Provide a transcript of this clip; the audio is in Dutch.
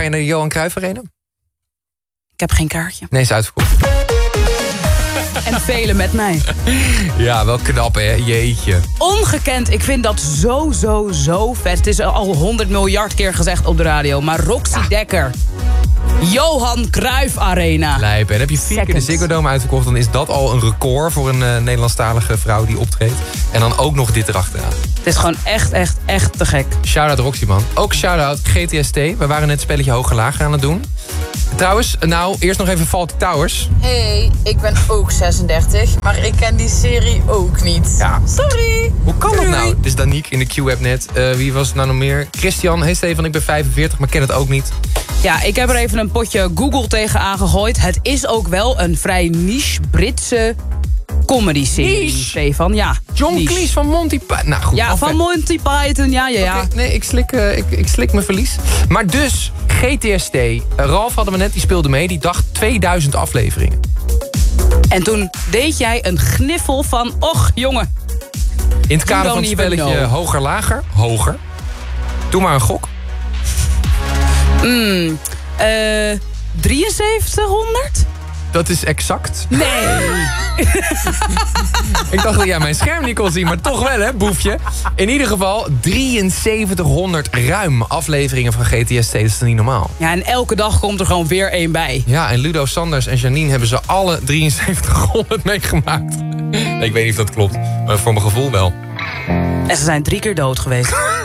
je naar de Johan Cruijff Arena? Ik heb geen kaartje. Nee, is uitverkocht. En velen met mij. Ja, wel knap, hè? Jeetje. Ongekend. Ik vind dat zo vet. Het is al 100 miljard keer gezegd op de radio. Maar Roxy Dekker. Johan Cruijff Arena. Lijp. En heb je 4 keer de Ziggo Dome uitverkocht... dan is dat al een record voor een Nederlandstalige vrouw die optreedt. En dan ook nog dit erachteraan. Het is gewoon echt te gek. Shout-out Roxy, man. Ook shout-out GTST. We waren net het spelletje hoger-lager aan het doen. Trouwens, eerst nog even Fawlty Towers. Hey, ik ben ook 36, maar ik ken die serie ook niet. Ja. Sorry. Hoe kan dat nou? Dit is Danique in de Q-app net. Wie was het nou nog meer? Christian. Hey Stefan, ik ben 45, maar ken het ook niet. Ja, ik heb er even een potje Google tegen aangegooid. Het is ook wel een vrij niche Britse comedy-serie, Stefan. Ja, John niche. Cleese van Monty Python. Nou goed. Ja, van Monty Python, ja. Okay, nee, ik slik mijn verlies. Maar dus, GTST. Ralf hadden we net, die speelde mee. Die dacht 2000 afleveringen. En toen deed jij een gniffel van, och jongen. In het kader van het spelletje hoger-lager. Hoger. Doe maar een gok. 7300? Dat is exact. Nee. Ik dacht dat jij mijn scherm niet kon zien, maar toch wel, hè, boefje. In ieder geval 7300 ruim afleveringen van GTST. Dat is niet normaal. Ja, en elke dag komt er gewoon weer één bij. Ja, en Ludo, Sanders en Janine hebben ze alle 7300 meegemaakt. Ik weet niet of dat klopt, maar voor mijn gevoel wel. En ze zijn 3 keer dood geweest.